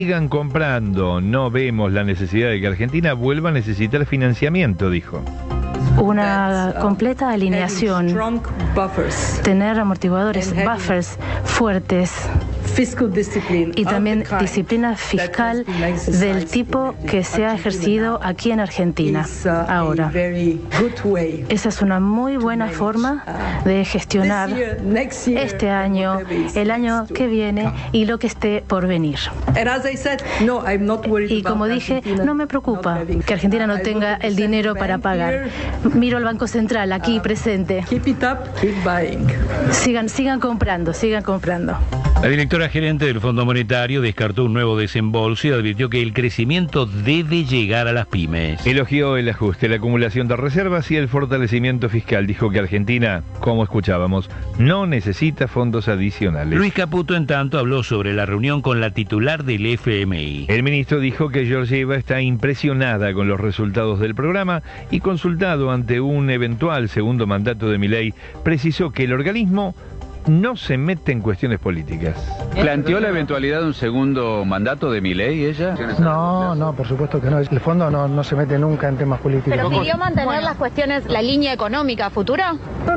Sigan comprando, no vemos la necesidad de que Argentina vuelva a necesitar financiamiento, dijo. Una completa alineación, tener amortiguadores, buffers fuertes y también disciplina fiscal del tipo que se ha ejercido aquí en Argentina ahora. Esa es una muy buena forma de gestionar este año, el año que viene y lo que esté por venir. Y como dije, no me preocupa que Argentina no tenga el dinero para pagar. Miro al Banco Central aquí presente. Sigan comprando, sigan comprando. La directora gerente del Fondo Monetario descartó un nuevo desembolso y advirtió que el crecimiento debe llegar a las pymes. Elogió el ajuste, la acumulación de reservas y el fortalecimiento fiscal. Dijo que Argentina, como escuchábamos, no necesita fondos adicionales. Luis Caputo, en tanto, habló sobre la reunión con la titular del FMI. El ministro dijo que Georgieva está impresionada con los resultados del programa y, consultado ante un eventual segundo mandato de Milei, precisó que el organismo no se mete en cuestiones políticas. ¿Planteó la eventualidad de un segundo mandato de Milei ella? No, por supuesto que no. El fondo no se mete nunca en temas políticos. ¿Pero pidió mantener las cuestiones, la línea económica futura?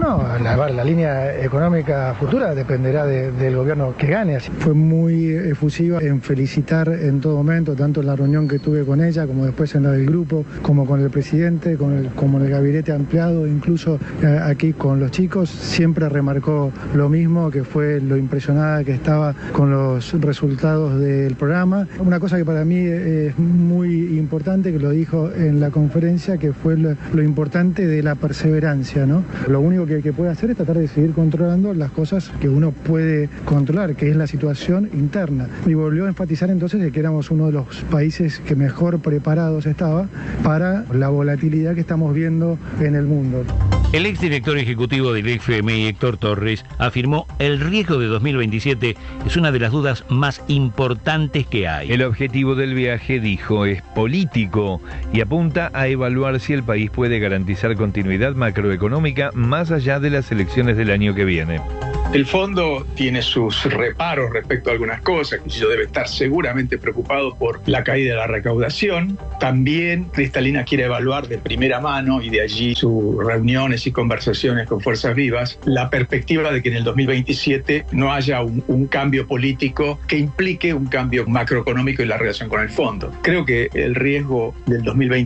La línea económica futura dependerá del gobierno que gane. Fue muy efusiva en felicitar en todo momento, tanto en la reunión que tuve con ella, como después en la del grupo, como con el presidente, como en el gabinete ampliado, incluso aquí con los chicos. Siempre remarcó lo mismo, que fue lo impresionada que estaba con los resultados del programa. Una cosa que para mí es muy importante, que lo dijo en la conferencia, que fue lo importante de la perseverancia, ¿no? Lo único que puede hacer es tratar de seguir controlando las cosas que uno puede controlar, que es la situación interna. Y volvió a enfatizar entonces de que éramos uno de los países que mejor preparados estaba para la volatilidad que estamos viendo en el mundo. El exdirector ejecutivo del FMI, Héctor Torres, afirmó el riesgo de 2027 es una de las dudas más importantes que hay. El objetivo del viaje, dijo, es político y apunta a evaluar si el país puede garantizar continuidad macroeconómica más allá de las elecciones del año que viene. El fondo tiene sus reparos respecto a algunas cosas, que yo debe estar seguramente preocupado por la caída de la recaudación. También Cristalina quiere evaluar de primera mano, y de allí sus reuniones y conversaciones con Fuerzas Vivas, la perspectiva de que en el 2027 no haya un cambio político que implique un cambio macroeconómico en la relación con el fondo. Creo que el riesgo del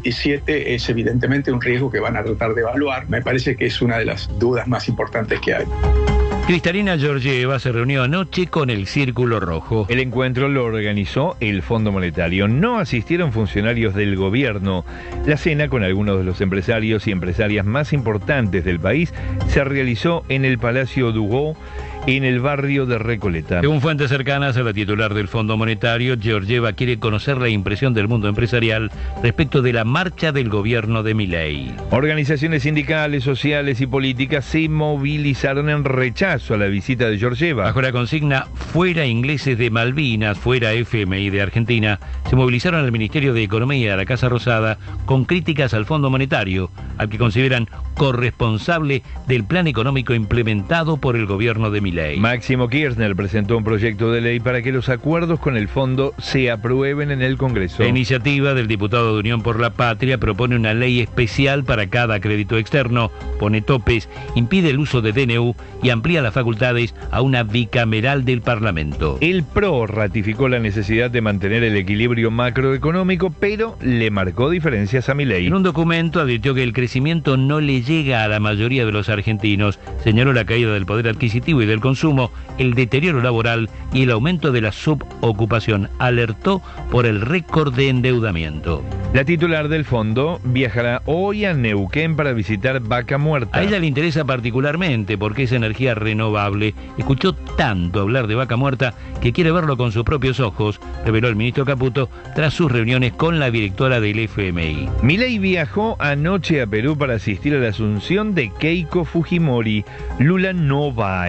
2027 es evidentemente un riesgo que van a tratar de evaluar. Me parece que es una de las dudas más importantes que hay. Kristalina Georgieva se reunió anoche con el Círculo Rojo. El encuentro lo organizó el Fondo Monetario. No asistieron funcionarios del gobierno. La cena con algunos de los empresarios y empresarias más importantes del país se realizó en el Palacio Dugó, en el barrio de Recoleta. Según fuentes cercanas a la titular del Fondo Monetario, Georgieva quiere conocer la impresión del mundo empresarial respecto de la marcha del gobierno de Milei. Organizaciones sindicales, sociales y políticas se movilizaron en rechazo a la visita de Georgieva. Bajo la consigna "Fuera ingleses de Malvinas, fuera FMI de Argentina", se movilizaron al Ministerio de Economía y a la Casa Rosada con críticas al Fondo Monetario, al que consideran corresponsable del plan económico implementado por el gobierno de Milei. Máximo Kirchner presentó un proyecto de ley para que los acuerdos con el fondo se aprueben en el Congreso. La iniciativa del diputado de Unión por la Patria propone una ley especial para cada crédito externo, pone topes, impide el uso de DNU y amplía las facultades a una bicameral del Parlamento. El PRO ratificó la necesidad de mantener el equilibrio macroeconómico, pero le marcó diferencias a Milei. En un documento advirtió que el crecimiento no le llega a la mayoría de los argentinos, señaló la caída del poder adquisitivo y del consumo, el deterioro laboral y el aumento de la subocupación. Alertó por el récord de endeudamiento. La titular del fondo viajará hoy a Neuquén para visitar Vaca Muerta. A ella le interesa particularmente porque es energía renovable. Escuchó tanto hablar de Vaca Muerta que quiere verlo con sus propios ojos, reveló el ministro Caputo tras sus reuniones con la directora del FMI. Milei viajó anoche a Perú para asistir a la asunción de Keiko Fujimori. Lula no va en medio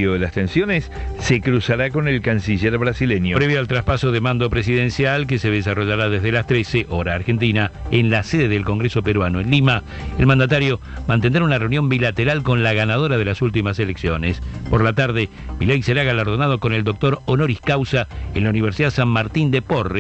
medio de las tensiones, se cruzará con el canciller brasileño. Previo al traspaso de mando presidencial que se desarrollará desde las 13 hora argentina en la sede del Congreso peruano en Lima, el mandatario mantendrá una reunión bilateral con la ganadora de las últimas elecciones. Por la tarde, Milei será galardonado con el doctor honoris causa en la Universidad San Martín de Porres